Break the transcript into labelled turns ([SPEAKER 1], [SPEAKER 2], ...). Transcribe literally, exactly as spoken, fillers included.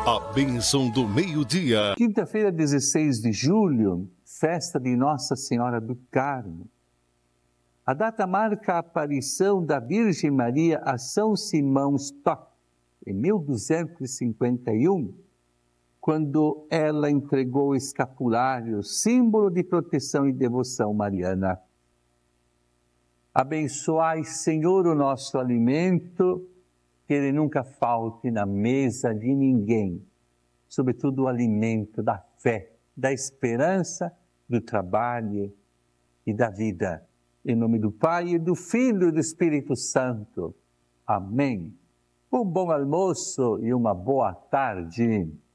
[SPEAKER 1] A bênção do meio-dia.
[SPEAKER 2] Quinta-feira, dezesseis de julho, festa de Nossa Senhora do Carmo. A data marca a aparição da Virgem Maria a São Simão Stock, em mil duzentos e cinquenta e um, quando ela entregou o escapulário, símbolo de proteção e devoção mariana. Abençoai, Senhor, o nosso alimento, que ele nunca falte na mesa de ninguém, sobretudo o alimento da fé, da esperança, do trabalho e da vida. Em nome do Pai, e do Filho e do Espírito Santo. Amém. Um bom almoço e uma boa tarde.